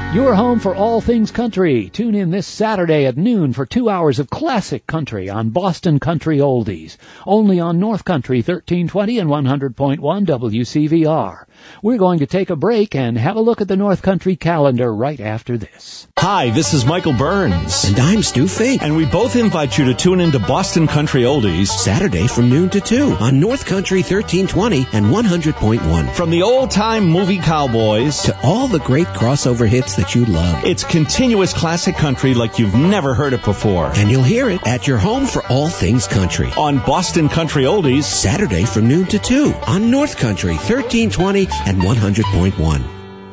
Your home for all things country. Tune in this Saturday at noon for 2 hours of classic country on Boston Country Oldies. Only on North Country 1320 and 100.1 WCVR. We're going to take a break and have a look at the North Country calendar right after this. Hi, this is Michael Burns. And I'm Stu Fink. And we both invite you to tune into Boston Country Oldies Saturday from noon to 2 on North Country 1320 and 100.1. From the old-time movie cowboys to all the great crossover hits that you love. It's continuous classic country like you've never heard it before. And you'll hear it at your home for all things country. On Boston Country Oldies Saturday from noon to 2 on North Country 1320 and 100.1.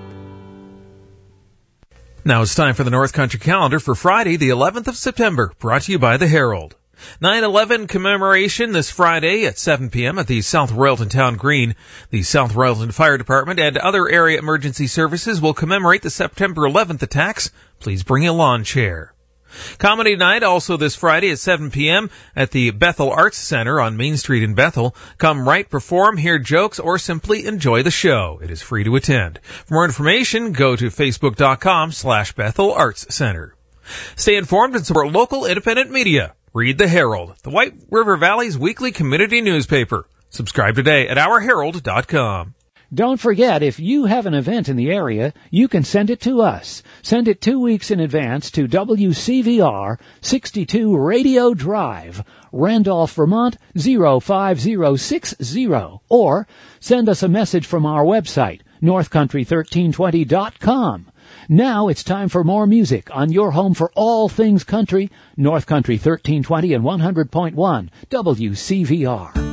Now it's time for the North Country calendar for Friday, the 11th of September, brought to you by the Herald. 9/11 commemoration this Friday at 7 p.m. at the South Royalton Town Green. The South Royalton Fire Department and other area emergency services will commemorate the September 11th attacks. Please bring a lawn chair. Comedy night also this Friday at 7 p.m. at the Bethel Arts Center on Main Street in Bethel. Come write, perform, hear jokes, or simply enjoy the show. It is free to attend. For more information, go to facebook.com/Bethel Arts Center. Stay informed and support local independent media. Read the Herald, the White River Valley's weekly community newspaper. Subscribe today at ourherald.com. Don't forget, if you have an event in the area, you can send it to us. Send it 2 weeks in advance to WCVR 62 Radio Drive, Randolph, Vermont 05060, or send us a message from our website, northcountry1320.com. Now it's time for more music on your home for all things country, North Country 1320 and 100.1 WCVR.